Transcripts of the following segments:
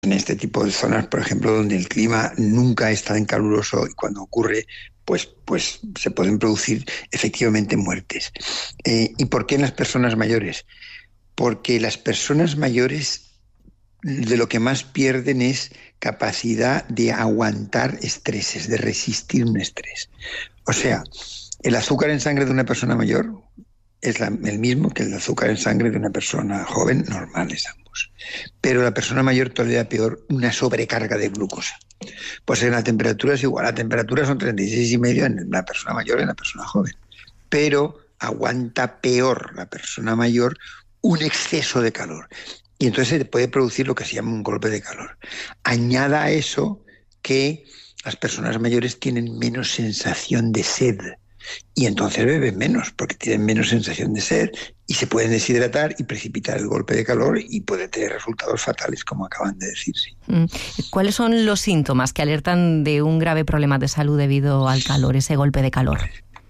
en este tipo de zonas, por ejemplo, donde el clima nunca es tan caluroso y cuando ocurre, pues se pueden producir efectivamente muertes. ¿Y por qué en las personas mayores? Porque las personas mayores de lo que más pierden es capacidad de aguantar estreses, de resistir un estrés. O sea, el azúcar en sangre de una persona mayor es el mismo que el azúcar en sangre de una persona joven, normales ambos. Pero la persona mayor tolera peor una sobrecarga de glucosa. Pues en la temperatura es igual, la temperatura son 36,5 en la persona mayor y en la persona joven. Pero aguanta peor la persona mayor un exceso de calor. Y entonces se puede producir lo que se llama un golpe de calor. Añada a eso que las personas mayores tienen menos sensación de sed y entonces beben menos porque tienen menos sensación de sed y se pueden deshidratar y precipitar el golpe de calor y puede tener resultados fatales, como acaban de decir. Sí. ¿Cuáles son los síntomas que alertan de un grave problema de salud debido al calor, ese golpe de calor?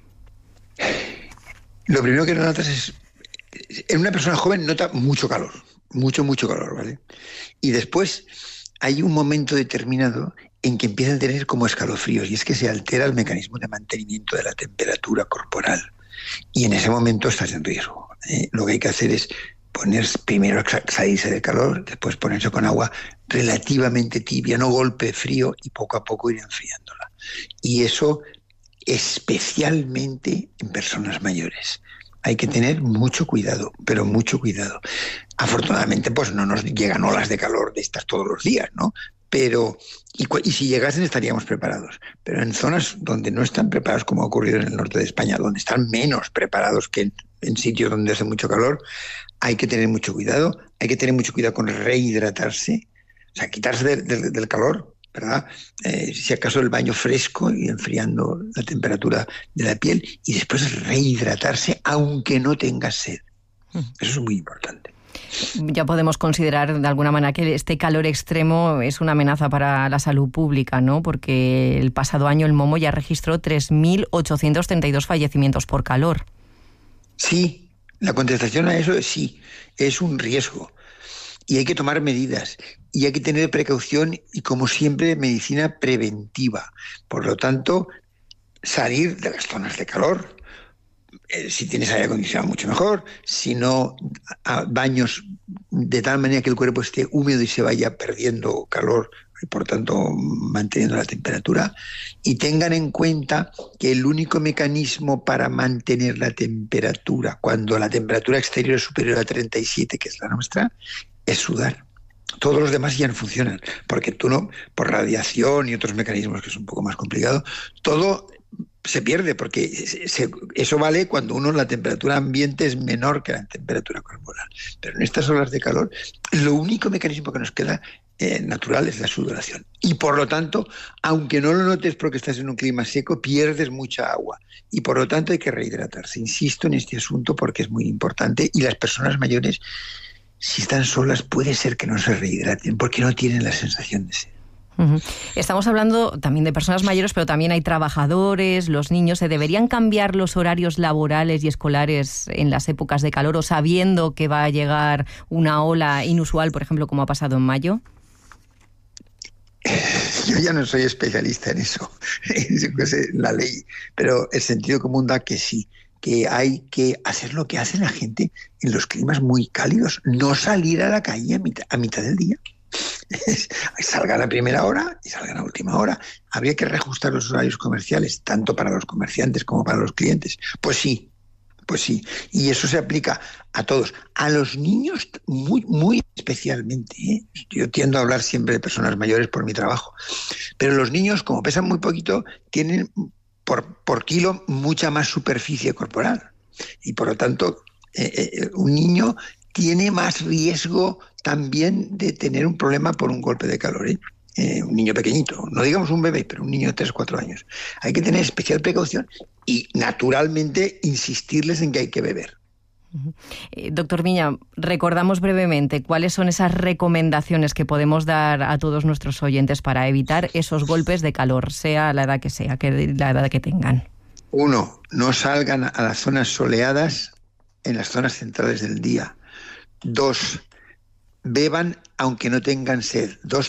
Lo primero que notas es, en una persona joven nota mucho calor, mucho calor, ¿vale? Y después hay un momento determinado en que empiezan a tener como escalofríos y es que se altera el mecanismo de mantenimiento de la temperatura corporal y en ese momento estás en riesgo. Lo que hay que hacer es primero salirse del calor, después ponerse con agua relativamente tibia, no golpe frío y poco a poco ir enfriándola. Y eso especialmente en personas mayores. Hay que tener mucho cuidado, pero mucho cuidado. Afortunadamente, pues no nos llegan olas de calor de estas todos los días, ¿no? Pero, y si llegasen estaríamos preparados. Pero en zonas donde no están preparados, como ha ocurrido en el norte de España, donde están menos preparados que en sitios donde hace mucho calor, hay que tener mucho cuidado. Hay que tener mucho cuidado con rehidratarse, o sea, quitarse del calor, ¿verdad? Si acaso el baño fresco y enfriando la temperatura de la piel y después rehidratarse aunque no tengas sed. Eso es muy importante. Ya podemos considerar de alguna manera que este calor extremo es una amenaza para la salud pública, ¿no? Porque el pasado año el Momo ya registró 3.832 fallecimientos por calor. Sí, la contestación a eso es sí, es un riesgo. Y hay que tomar medidas y hay que tener precaución y, como siempre, medicina preventiva. Por lo tanto, salir de las zonas de calor. Si tienes aire acondicionado, mucho mejor. Si no, a baños de tal manera que el cuerpo esté húmedo y se vaya perdiendo calor y, por tanto, manteniendo la temperatura. Y tengan en cuenta que el único mecanismo para mantener la temperatura, cuando la temperatura exterior es superior a 37, que es la nuestra, es sudar. Todos los demás ya no funcionan, porque tú no, por radiación y otros mecanismos que es un poco más complicado, todo se pierde, porque eso vale cuando la temperatura ambiente es menor que la temperatura corporal. Pero en estas olas de calor, lo único mecanismo que nos queda natural es la sudoración. Y por lo tanto, aunque no lo notes porque estás en un clima seco, pierdes mucha agua. Y por lo tanto hay que rehidratarse. Insisto en este asunto porque es muy importante. Y las personas mayores, si están solas, puede ser que no se rehidraten porque no tienen la sensación de sed. Estamos hablando también de personas mayores, pero también hay trabajadores, los niños. ¿Se deberían cambiar los horarios laborales y escolares en las épocas de calor o sabiendo que va a llegar una ola inusual, por ejemplo, como ha pasado en mayo? Yo ya no soy especialista en eso, en la ley, pero el sentido común da que sí, que hay que hacer lo que hace la gente en los climas muy cálidos, no salir a la calle a mitad del día. Salgan a primera hora y salgan a última hora. Habría que reajustar los horarios comerciales, tanto para los comerciantes como para los clientes. Pues sí. Y eso se aplica a todos. A los niños muy especialmente, ¿eh? Yo tiendo a hablar siempre de personas mayores por mi trabajo. Pero los niños, como pesan muy poquito, tienen por kilo mucha más superficie corporal. Y por lo tanto, un niño tiene más riesgo también de tener un problema por un golpe de calor, un niño pequeñito, no digamos un bebé, pero un niño de 3 o 4 años. Hay que tener especial precaución y, naturalmente, insistirles en que hay que beber. Doctor Viña, recordamos brevemente cuáles son esas recomendaciones que podemos dar a todos nuestros oyentes para evitar esos golpes de calor, sea la edad que sea, la edad que tengan. 1, no salgan a las zonas soleadas en las zonas centrales del día. 2, beban aunque no tengan sed. 2